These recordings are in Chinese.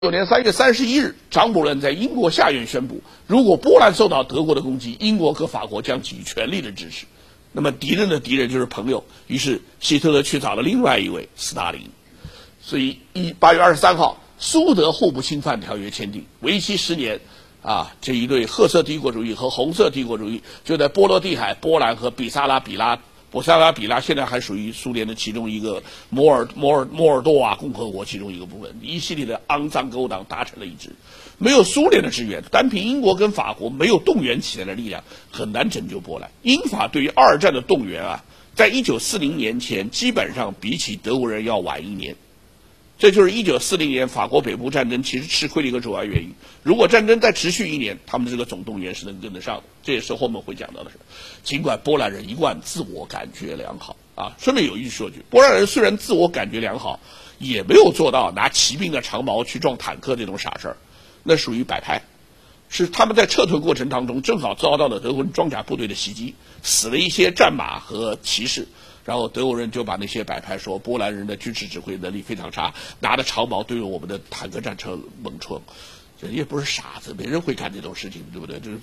年3月31日，张伯伦在英国下院宣布，如果波兰受到德国的攻击，英国和法国将给予全力的支持。那么敌人的敌人就是朋友，于是希特勒去找了另外一位斯大林。所以8月23号，苏德互不侵犯条约签订，为期10年。这一对褐色帝国主义和红色帝国主义就在波罗的海、波兰和比萨拉比拉现在还属于苏联的其中一个摩尔多瓦共和国其中一个部分，一系列的肮脏勾当达成了一致。没有苏联的支援，单凭英国跟法国没有动员起来的力量，很难拯救波兰。英法对于2战的动员在1940年前基本上比起德国人要晚1年。这就是1940年法国北部战争其实吃亏的一个主要原因。如果战争再持续1年，他们这个总动员是能跟得上的，这也是后面会讲到的事。尽管波兰人一贯自我感觉良好顺便有一句说句，波兰人虽然自我感觉良好，也没有做到拿骑兵的长矛去撞坦克这种傻事儿，那属于摆拍。是他们在撤退过程当中正好遭到了德国装甲部队的袭击，死了一些战马和骑士。然后德国人就把那些摆拍说波兰人的军事指挥能力非常差，拿着长矛对着我们的坦克战车猛冲，人也不是傻子，没人会干这种事情，对不对？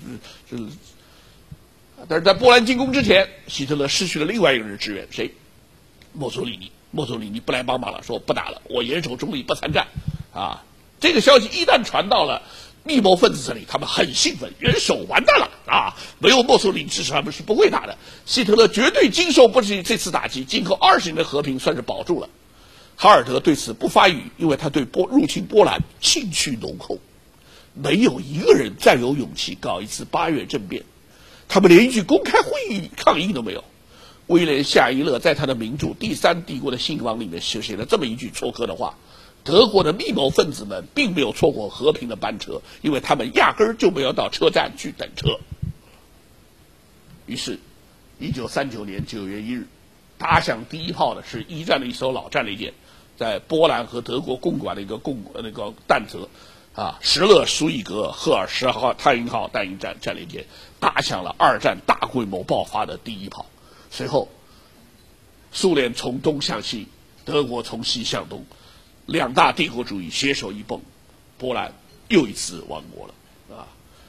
但是在波兰进攻之前，希特勒失去了另外一个人支援，谁？墨索里尼。墨索里尼不来帮忙了，说不打了，我严守中立，不参战。这个消息一旦传到了密谋分子这里，他们很兴奋，元首完蛋了没有墨索里尼支持他们是不会打的。希特勒绝对经受不起这次打击，今后20年的和平算是保住了。哈尔德对此不发语，因为他对入侵波兰兴趣浓厚，没有一个人再有勇气搞一次8月政变，他们连一句公开会议抗议都没有。威廉夏伊勒在他的名著《第三帝国的兴亡》里面写了这么一句戳科的话：德国的密谋分子们并没有错过和平的班车，因为他们压根儿就没有到车站去等车。于是1939年9月1日，打响第一炮的是一战的一艘老战列舰，在波兰和德国共管的一个弹泽施勒舒伊格赫尔10号太阴号弹翼战列舰，打响了2战大规模爆发的第一炮。随后苏联从东向西，德国从西向东，两大帝国主义携手一蹦，波兰又一次亡国了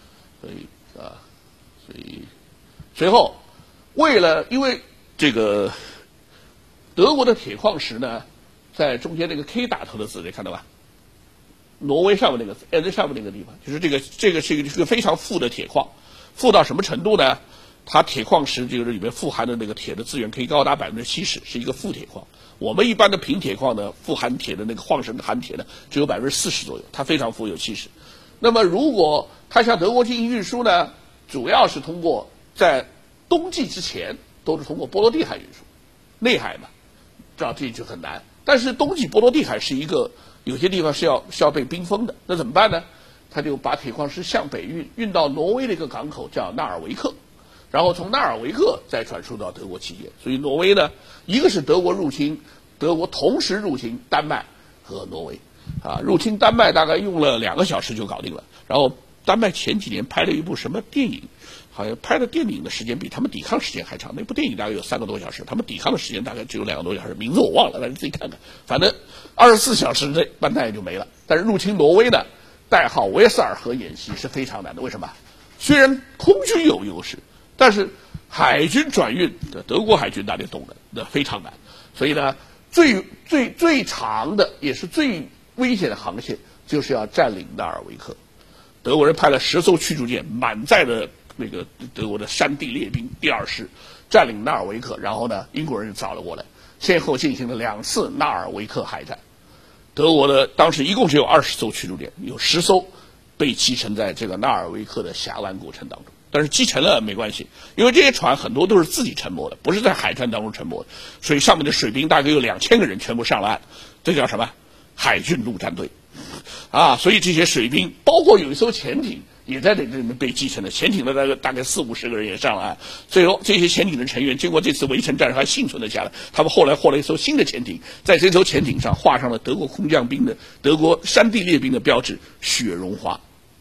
所以随后因为这个德国的铁矿石呢，在中间那个 K 打头的字，你看到吧？挪威上面那个字 N 上面那个地方，就是这个是一个非常富的铁矿，富到什么程度呢？它铁矿石就是里面富含的那个铁的资源可以高达70%，是一个富铁矿。我们一般的平铁矿呢，富含铁的那个矿石的含铁呢，只有40%左右，它非常富，有70%。那么如果它向德国进行运输呢，主要是通过在冬季之前都是通过波罗的海运输，内海嘛，这就很难。但是冬季波罗的海是一个有些地方是要被冰封的，那怎么办呢？他就把铁矿石向北运到挪威的一个港口叫纳尔维克。然后从纳尔维克再传输到德国期间，所以挪威呢，一个是德国同时入侵丹麦和挪威，入侵丹麦大概用了2个小时就搞定了。然后丹麦前几年拍了一部什么电影，好像拍的电影的时间比他们抵抗时间还长，那部电影大概有3个多小时，他们抵抗的时间大概只有2个多小时，名字我忘了，大家自己看看。反正24小时内丹麦就没了。但是入侵挪威呢，代号维斯尔河演习是非常难的，为什么？虽然空军有优势，但是海军转运的德国海军大家懂的，那非常难。所以呢，最长的也是最危险的航线就是要占领纳尔维克。德国人派了10艘驱逐舰，满载的那个德国的山地列兵第2师占领纳尔维克，然后呢，英国人就找了过来，先后进行了2次纳尔维克海战。德国的当时一共只有20艘驱逐舰，有10艘被击沉在这个纳尔维克的峡湾过程当中。但是击沉了没关系，因为这些船很多都是自己沉没的，不是在海战当中沉没的，所以上面的水兵大概有2000个人全部上了岸，这叫什么？海军陆战队所以这些水兵包括有一艘潜艇也在这里面被击沉了，潜艇的大概40-50个人也上了岸。最后这些潜艇的成员经过这次围城战还幸存了下来，他们后来获了一艘新的潜艇，在这艘潜艇上画上了德国空降兵的德国山地列兵的标志雪绒花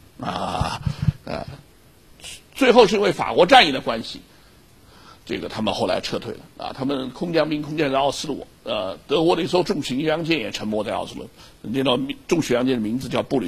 最后是因为法国战役的关系，他们后来撤退了他们空降兵空降在奥斯陆德国的一艘重巡洋舰也沉没在奥斯陆， 这道重巡洋舰的名字叫布吕